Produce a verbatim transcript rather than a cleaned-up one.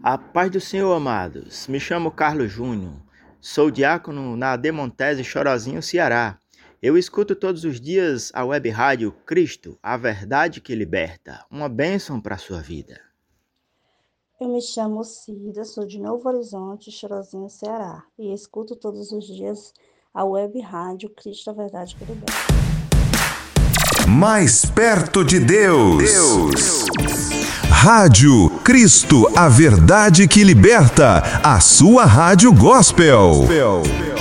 A paz do Senhor, amados. Me chamo Carlos Júnior. Sou diácono na Demontese, Chorozinho, Ceará. Eu escuto todos os dias a web rádio Cristo, a verdade que liberta. Uma bênção para a sua vida. Eu me chamo Cida, sou de Novo Horizonte, Chorozinho, Ceará. E escuto todos os dias a web rádio Cristo, a verdade que liberta. Mais perto de Deus. Deus. Rádio Cristo, a verdade que liberta. A sua rádio gospel.